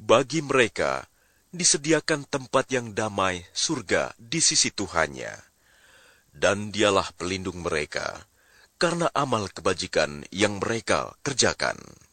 Bagi mereka disediakan tempat yang damai, surga di sisi Tuhannya. Dan dialah pelindung mereka karena amal kebajikan yang mereka kerjakan.